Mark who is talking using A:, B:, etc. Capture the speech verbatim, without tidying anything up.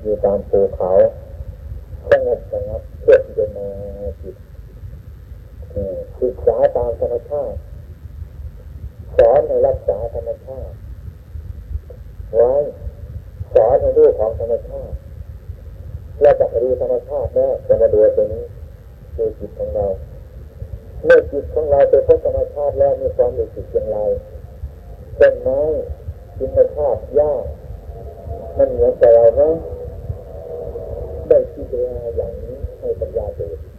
A: อยู่ตามภูเขาสงบสงัดเพื่อพิจารณาจิตศึกษาตามธรรมชาติสอนให้รักษาธรรมชาติไว้สอนให้รู้ของธรรมชาติเราจะรู้ธรรมชาติแน่จะมาดูตัวนี้ดูจิตของเราเมื่อจิตของเราเป็นธรรมชาติแล้วมีความรู้สึกอย่างไรต้นไม้ธรรมชาติหญ้ามันเหมือนกับเราไหมได้พิจารณาอย่างนี้ให้ปัญญาเกิด